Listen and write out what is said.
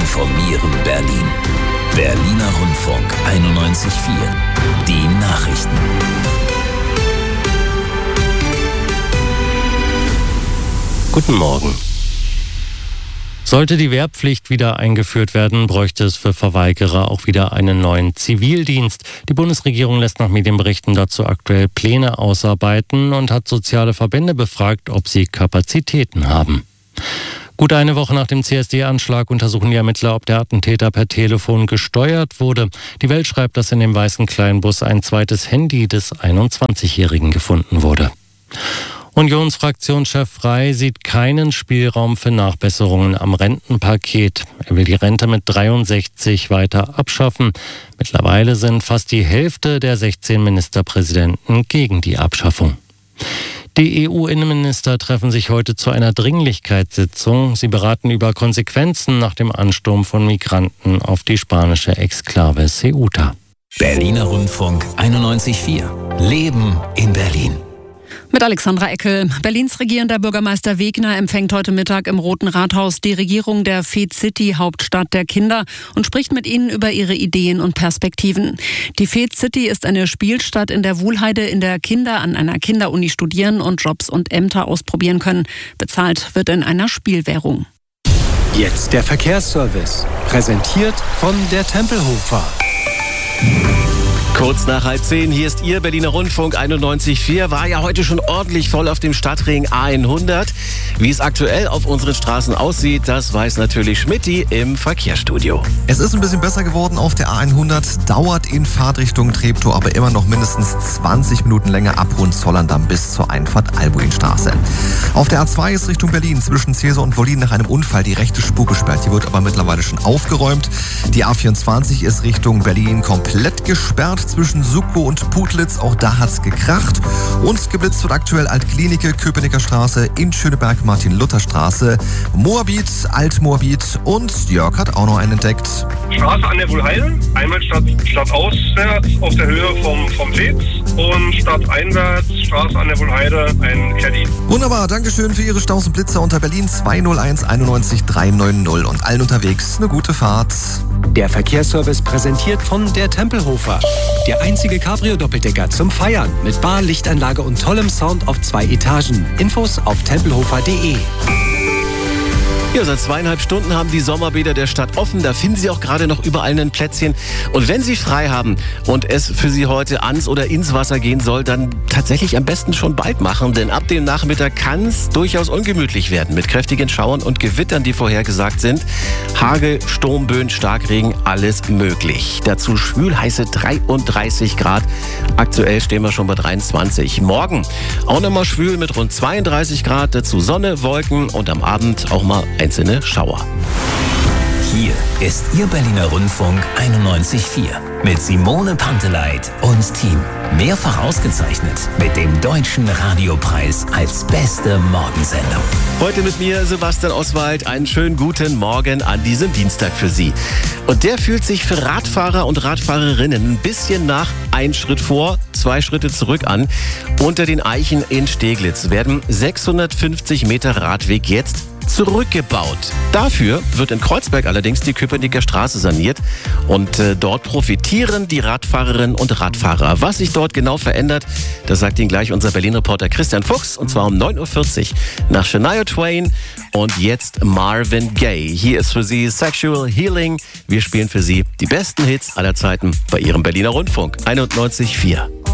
informieren Berlin. Berliner Rundfunk 91.4. Die Nachrichten. Guten Morgen. Sollte die Wehrpflicht wieder eingeführt werden, bräuchte es für Verweigerer auch wieder einen neuen Zivildienst. Die Bundesregierung lässt nach Medienberichten dazu aktuell Pläne ausarbeiten und hat soziale Verbände befragt, ob sie Kapazitäten haben. Gut eine Woche nach dem CSD-Anschlag untersuchen die Ermittler, ob der Attentäter per Telefon gesteuert wurde. Die Welt schreibt, dass in dem weißen Kleinbus ein zweites Handy des 21-Jährigen gefunden wurde. Unionsfraktionschef Frey sieht keinen Spielraum für Nachbesserungen am Rentenpaket. Er will die Rente mit 63 weiter abschaffen. Mittlerweile sind fast die Hälfte der 16 Ministerpräsidenten gegen die Abschaffung. Die EU-Innenminister treffen sich heute zu einer Dringlichkeitssitzung. Sie beraten über Konsequenzen nach dem Ansturm von Migranten auf die spanische Exklave Ceuta. Berliner Rundfunk 91.4. Leben in Berlin. Mit Alexandra Eckel. Berlins regierender Bürgermeister Wegner empfängt heute Mittag im Roten Rathaus die Regierung der Fed City, Hauptstadt der Kinder, und spricht mit ihnen über ihre Ideen und Perspektiven. Die Fed City ist eine Spielstadt in der Wuhlheide, in der Kinder an einer Kinderuni studieren und Jobs und Ämter ausprobieren können. Bezahlt wird in einer Spielwährung. Jetzt der Verkehrsservice. Präsentiert von der Tempelhofer. Kurz nach 9:30, hier ist Ihr Berliner Rundfunk 91.4. War ja heute schon ordentlich voll auf dem Stadtring A100. Wie es aktuell auf unseren Straßen aussieht, das weiß natürlich Schmidti im Verkehrsstudio. Es ist ein bisschen besser geworden auf der A100, dauert in Fahrtrichtung Treptow aber immer noch mindestens 20 Minuten länger ab Hohenzollern-Damm bis zur Einfahrt Albuinstraße. Auf der A2 ist Richtung Berlin zwischen Cäsar und Wollin nach einem Unfall die rechte Spur gesperrt. Die wird aber mittlerweile schon aufgeräumt. Die A24 ist Richtung Berlin komplett gesperrt zwischen Suckow und Putlitz. Auch da hat's gekracht. Und geblitzt wird aktuell Altklinike, Köpenicker Straße, in Schöneberg, Martin-Luther-Straße, Moabit, Altmoabit, und Jörg hat auch noch einen entdeckt. Straße an der Wuhlheide, einmal stadtauswärts auf der Höhe vom Seetz und stadteinwärts, Straße an der Wuhlheide, ein Caddy. Wunderbar, Dankeschön für Ihre Staus und Blitzer unter Berlin 201 91 390 und allen unterwegs eine gute Fahrt. Der Verkehrsservice präsentiert von der Tempelhofer. Der einzige Cabrio-Doppeldecker zum Feiern mit Bar, Lichtanlage und tollem Sound auf 2 Etagen. Infos auf tempelhofer.de. Ja, seit 2,5 Stunden haben die Sommerbäder der Stadt offen. Da finden Sie auch gerade noch überall ein Plätzchen. Und wenn Sie frei haben und es für Sie heute ans oder ins Wasser gehen soll, dann tatsächlich am besten schon bald machen. Denn ab dem Nachmittag kann es durchaus ungemütlich werden mit kräftigen Schauern und Gewittern, die vorhergesagt sind. Hagel, Sturmböen, Starkregen, alles möglich. Dazu schwülheiße 33 Grad. Aktuell stehen wir schon bei 23. Morgen auch nochmal schwül mit rund 32 Grad. Dazu Sonne, Wolken und am Abend auch mal einzelne Schauer. Hier ist Ihr Berliner Rundfunk 91.4 mit Simone Panteleit und Team. Mehrfach ausgezeichnet mit dem Deutschen Radiopreis als beste Morgensendung. Heute mit mir Sebastian Oswald. Einen schönen guten Morgen an diesem Dienstag für Sie. Und der fühlt sich für Radfahrer und Radfahrerinnen ein bisschen nach 1 Schritt vor, 2 Schritte zurück an. Unter den Eichen in Steglitz werden 650 Meter Radweg jetzt zurückgebaut. Dafür wird in Kreuzberg allerdings die Köpenicker Straße saniert und dort profitieren die Radfahrerinnen und Radfahrer. Was sich dort genau verändert, das sagt Ihnen gleich unser Berlin-Reporter Christian Fuchs, und zwar um 9:40 Uhr nach Shania Twain und jetzt Marvin Gaye. Hier ist für Sie Sexual Healing. Wir spielen für Sie die besten Hits aller Zeiten bei Ihrem Berliner Rundfunk 91.4.